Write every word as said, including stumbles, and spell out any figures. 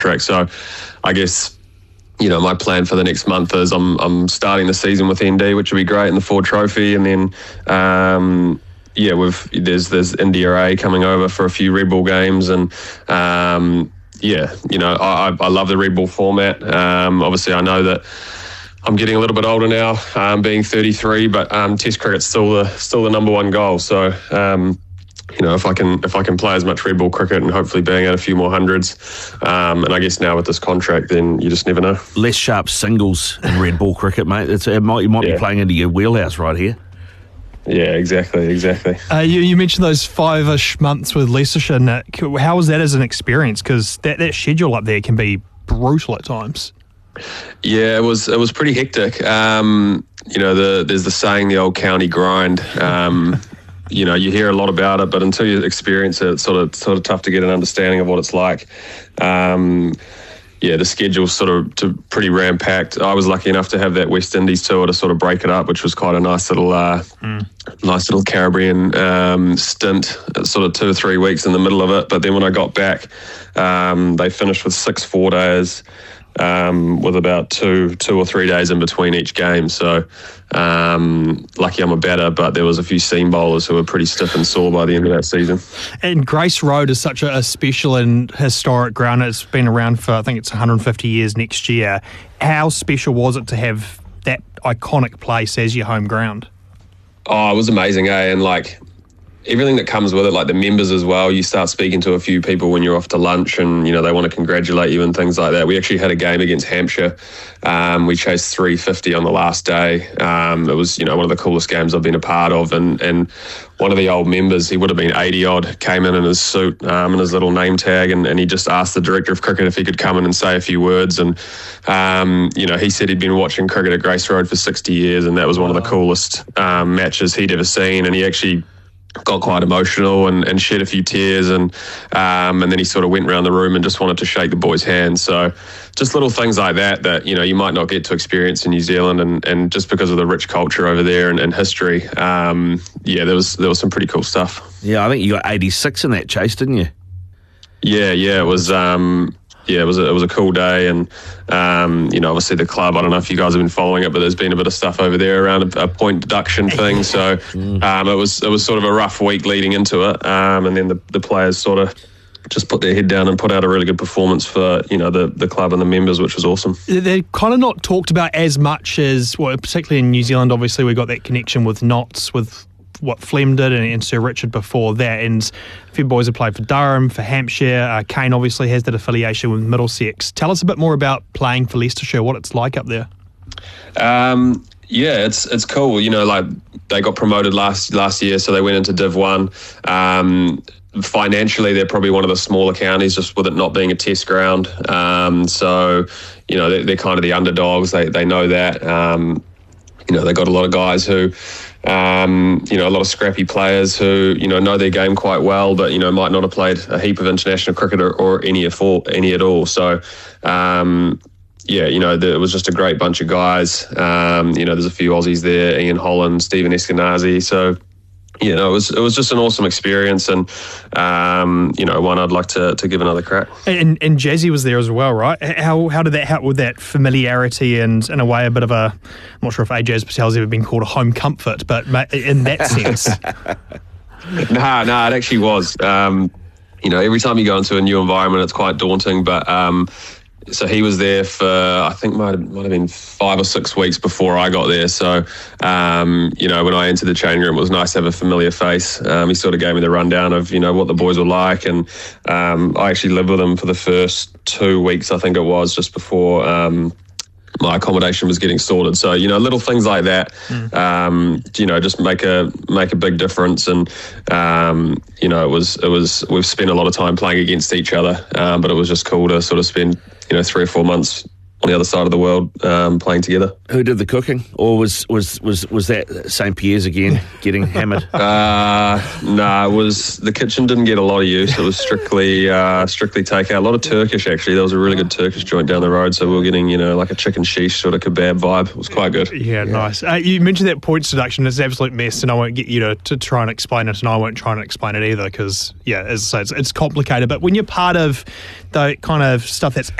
contract. So I guess, you know, my plan for the next month is I'm I'm starting the season with N D, which would be great, in the Ford Trophy, and then um, yeah, we've there's there's India A coming over for a few Red Bull games, and um, yeah, you know, I I love the Red Bull format. Um, obviously, I know that I'm getting a little bit older now, um, being thirty-three, but um, Test cricket's still the still the number one goal. So. Um, You know, if I can if I can play as much Red Bull cricket and hopefully bang out a few more hundreds, um, and I guess now with this contract, then you just never know. Less sharp singles in Red Bull cricket, mate. It's, it might, you might yeah. be playing into your wheelhouse right here. Yeah, exactly, exactly. Uh, you, you mentioned those five-ish months with Leicestershire, Nick. How was that as an experience? Because that, that schedule up there can be brutal at times. Yeah, it was it was pretty hectic. Um, you know, the, there's the saying, the old county grind. Um, You know, you hear a lot about it, but until you experience it, it's sort of sort of tough to get an understanding of what it's like. Um, yeah, the schedule's sort of to pretty ram-packed. I was lucky enough to have that West Indies tour to sort of break it up, which was quite a nice little, uh, mm. nice little Caribbean um, stint, sort of two or three weeks in the middle of it. But then when I got back, um, they finished with six four days. Um, with about two, two or three days in between each game. So um, lucky I'm a batter, but there was a few seam bowlers who were pretty stiff and sore by the end of that season. And Grace Road is such a, a special and historic ground. It's been around for, I think it's one hundred fifty years next year. How special was it to have that iconic place as your home ground? Oh, it was amazing, eh? And like, everything that comes with it, like the members as well. You start speaking to a few people when you're off to lunch, and you know they want to congratulate you and things like that. We actually had a game against Hampshire. Um, we chased three fifty on the last day. Um, it was, you know, one of the coolest games I've been a part of. And and one of the old members, he would have been eighty odd, came in in his suit um, and his little name tag, and, and he just asked the director of cricket if he could come in and say a few words. And um, you know, he said he'd been watching cricket at Grace Road for sixty years, and that was one of the coolest um, matches he'd ever seen. And he actually got quite emotional and, and shed a few tears, and um, and then he sort of went around the room and just wanted to shake the boys' hands. So just little things like that that, you know, you might not get to experience in New Zealand, and, and just because of the rich culture over there and, and history, um, yeah, there was there was some pretty cool stuff. Yeah, I think you got eighty-six in that chase, didn't you? Yeah, yeah, it was. Um, Yeah, it was a, it was a cool day, and um, you know, obviously the club. I don't know if you guys have been following it, but there's been a bit of stuff over there around a, a point deduction thing. So um, it was it was sort of a rough week leading into it, um, and then the, the players sort of just put their head down and put out a really good performance for, you know, the the club and the members, which was awesome. They're kind of not talked about as much as, well, particularly in New Zealand. Obviously, we got that connection with Notts, with what Flem did, and, and Sir Richard before that, and a few boys have played for Durham, for Hampshire. uh, Kane obviously has that affiliation with Middlesex. Tell us a bit more about playing for Leicestershire, what it's like up there. Um, yeah, it's it's cool. You know, like they got promoted last last year, so they went into Div one. Um, financially, they're probably one of the smaller counties, just with it not being a test ground. Um, so, you know, they're, they're kind of the underdogs. They they know that. Um, you know, they got a lot of guys who, um, you know, a lot of scrappy players who, you know, know their game quite well, but, you know, might not have played a heap of international cricket or, or any, at all, any at all. So, um, yeah, you know, the, it was just a great bunch of guys. Um, you know, there's a few Aussies there, Ian Holland, Stephen Eskenazi. So, you know, it was it was just an awesome experience, and um, you know, one I'd like to, to give another crack. And and Jazzy was there as well, right? How how did that help with that familiarity and, in a way, a bit of a, I'm not sure if Ajaz Patel's ever been called a home comfort, but in that sense. Nah, nah, it actually was. Um, you know, every time you go into a new environment, it's quite daunting, but um, so he was there for, I think might have, might have been five or six weeks before I got there. So, um, you know, when I entered the changing room, it was nice to have a familiar face. Um, he sort of gave me the rundown of, you know, what the boys were like. And um, I actually lived with him for the first two weeks, I think it was, just before um, my accommodation was getting sorted. So, you know, little things like that, mm. um, you know, just make a make a big difference. And, um, you know, it was, it was, we've spent a lot of time playing against each other, um, but it was just cool to sort of spend, you know, three or four months on the other side of the world um, playing together. Who did the cooking, or was was was was that Saint Pierre's again getting hammered? Uh, no, nah, it was the kitchen didn't get a lot of use. It was strictly uh, strictly takeout. A lot of Turkish actually. There was a really good Turkish joint down the road, so we were getting you know like a chicken sheesh sort of kebab vibe. It was quite good. Yeah, yeah. Nice. Uh, you mentioned that points deduction is an absolute mess, and I won't get you to, to try and explain it, and I won't try and explain it either because yeah, as I say, it's, it's complicated. But when you're part of the kind of stuff that's